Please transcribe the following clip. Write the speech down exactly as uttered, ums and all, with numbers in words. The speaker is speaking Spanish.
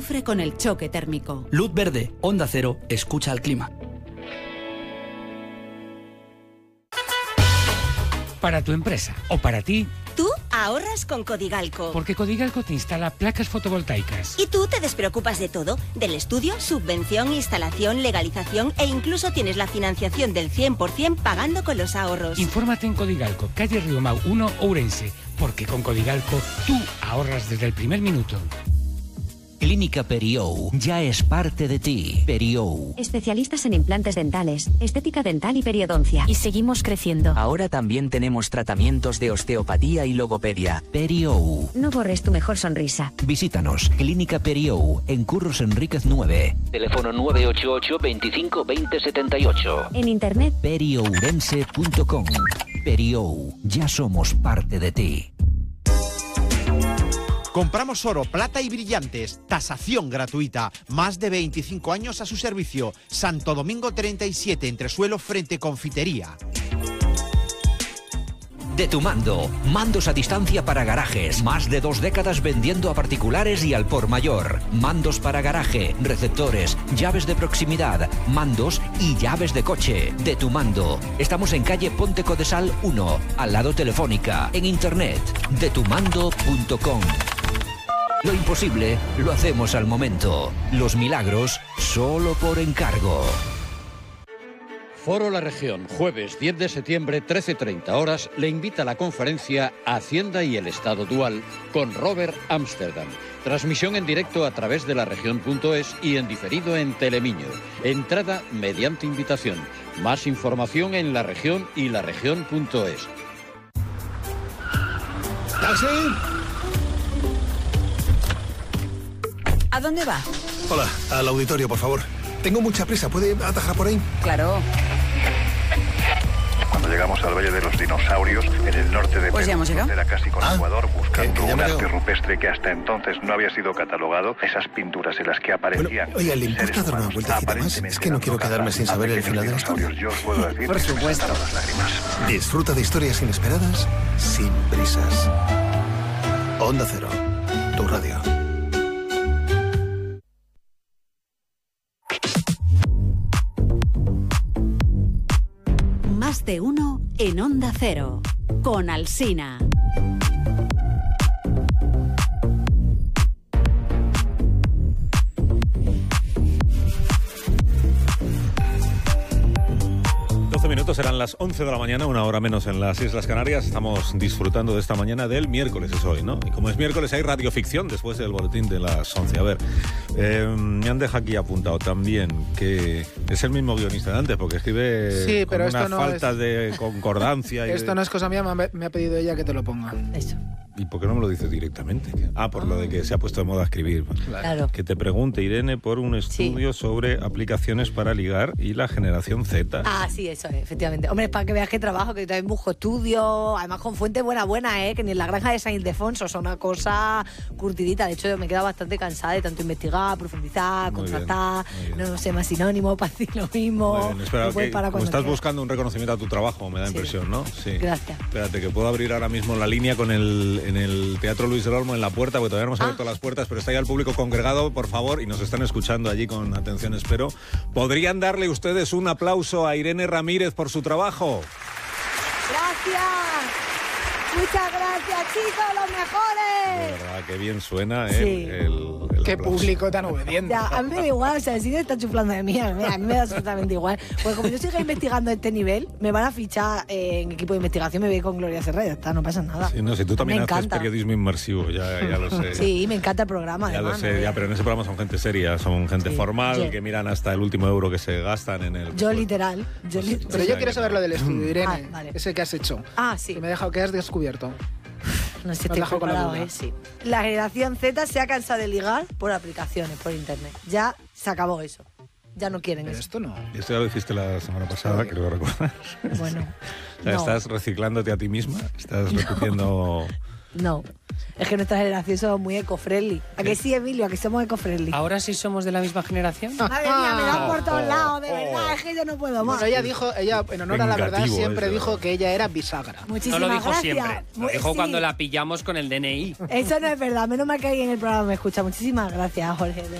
sufre con el choque térmico. Luz verde, Onda Cero, escucha al clima. Para tu empresa o para ti, tú ahorras con Codigalco. Porque Codigalco te instala placas fotovoltaicas. Y tú te despreocupas de todo, del estudio, subvención, instalación, legalización e incluso tienes la financiación del cien por ciento pagando con los ahorros. Infórmate en Codigalco, calle Riomau uno, Ourense, porque con Codigalco tú ahorras desde el primer minuto. Clínica Periou ya es parte de ti. Periou. Especialistas en implantes dentales, estética dental y periodoncia. Y seguimos creciendo. Ahora también tenemos tratamientos de osteopatía y logopedia. Periou. No borres tu mejor sonrisa. Visítanos. Clínica Periou, en Curros Enríquez nueve. Teléfono nueve ocho ocho, veinticinco, veinte, setenta y ocho. En internet periourense punto com. Periou. Ya somos parte de ti. Compramos oro, plata y brillantes. Tasación gratuita. Más de veinticinco años a su servicio. Santo Domingo treinta y siete, entresuelo frente Confitería. De tu mando. Mandos a distancia para garajes. Más de dos décadas vendiendo a particulares y al por mayor. Mandos para garaje, receptores, llaves de proximidad, mandos y llaves de coche. De tu mando. Estamos en calle Ponte Codesal uno, al lado Telefónica. En internet, de tu mando punto com. Lo imposible lo hacemos al momento. Los milagros solo por encargo. Foro La Región, jueves diez de septiembre, trece treinta horas, le invita a la conferencia Hacienda y el Estado Dual con Robert Amsterdam. Transmisión en directo a través de la región punto es y en diferido en Telemiño. Entrada mediante invitación. Más información en La Región y la región punto es. ¿Taxi? ¿A dónde va? Hola, al auditorio, por favor. Tengo mucha prisa, ¿puede atajar por ahí? Claro. Cuando llegamos al Valle de los Dinosaurios, en el norte de pues Perú, frontera casi con ah, Ecuador, buscando que, que un arte rupestre que hasta entonces no había sido catalogado, esas pinturas en las que aparecían... Bueno, oiga, ¿le importa dar una vueltecita más? Es que no quiero quedarme sin saber el final de la historia. Yo os puedo decir por supuesto. Las lágrimas. Disfruta de historias inesperadas sin prisas. Onda Cero, tu radio. Más de uno en Onda Cero, con Alsina. doce minutos, serán las once de la mañana, una hora menos en las Islas Canarias. Estamos disfrutando de esta mañana del miércoles, es hoy, ¿no? Y como es miércoles hay radioficción después del boletín de las once. A ver, eh, me han dejado aquí apuntado también que es el mismo guionista de antes, porque escribe sí, pero con esto una no falta es... de concordancia. y Esto de... no es cosa mía, me ha pedido ella que te lo ponga. Eso. ¿Y por qué no me lo dice directamente? Ah, por ah. lo de que se ha puesto de moda escribir. Claro. Que te pregunte, Irene, por un estudio sí. sobre aplicaciones para ligar y la generación Z. Ah, sí, eso es, efectivamente. Hombre, es para que veas que trabajo, que también busco estudios, además con fuente buena, buena, ¿eh? Que ni en la granja de San Ildefonso, son una cosa curtidita. De hecho, me he quedado bastante cansada de tanto investigar, profundizar, muy contratar, bien, bien. no sé, más sinónimos, para decir lo mismo. Espera, no que, como estás quieras. buscando un reconocimiento a tu trabajo, me da sí. impresión, ¿no? Sí. Gracias. Espérate, que puedo abrir ahora mismo la línea con el... en el Teatro Luis del Olmo en la puerta, porque todavía no hemos abierto ah. las puertas, pero está ya el público congregado, por favor, y nos están escuchando allí con atención, espero. ¿Podrían darle ustedes un aplauso a Irene Ramírez por su trabajo? Gracias. Muchas gracias, chicos, los mejores. De verdad, qué bien suena el, sí. el, el Qué aplauso. público tan obediente. Ya, a mí me da igual, o sea, el cine está chuflando de mí, a mí, a mí me da absolutamente igual. Porque como yo siga investigando a este nivel, me van a fichar eh, en equipo de investigación, me voy con Gloria Serra, ya está, no pasa nada. Sí, no, si tú también me haces encanta. periodismo inmersivo, ya, ya lo sé. Sí, me encanta el programa. Ya además, lo sé, ¿no? ya, pero en ese programa son gente seria, son gente sí. formal, yo. que miran hasta el último euro que se gastan en el... Yo literal. Yo li pero yo quiero saber lo del estudio, Irene, ah, vale. ese que has hecho. Ah, sí. Que me he dejado que has descubierto. No sé, estoy preparado, ¿eh? Sí. La generación Z se ha cansado de ligar por aplicaciones, por internet. Ya se acabó eso. Ya no quieren pero eso. Esto no. Esto ya lo hiciste la semana pasada, creo que recuerdas. Bueno. O sea, no. ¿Estás reciclándote a ti misma? ¿Estás repitiendo...? No. Es que nuestra generación somos muy eco-friendly. ¿A que sí, Emilio? ¿A que somos eco-friendly? ¿Ahora sí somos de la misma generación? Madre mía, me dan por todos lados, de verdad, es que yo no puedo más. Bueno, ella dijo, ella en honor a la verdad siempre eso. dijo que ella era bisagra. Muchísimas no lo dijo gracias. siempre, lo Muy, dijo sí. cuando la pillamos con el D N I. Eso no es verdad, menos mal que alguien en el programa me escucha. Muchísimas gracias, Jorge.